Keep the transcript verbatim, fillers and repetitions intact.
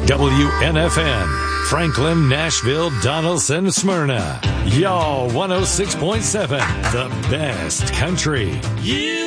W N F N, Franklin, Nashville, Donaldson, Smyrna. Y'all one oh six point seven, the best country. You